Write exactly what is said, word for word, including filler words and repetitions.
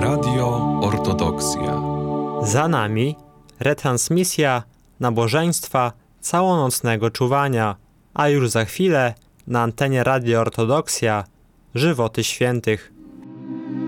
Radio Ortodoksja. Za nami retransmisja nabożeństwa całonocnego czuwania, a już za chwilę na antenie Radio Ortodoksja żywoty świętych.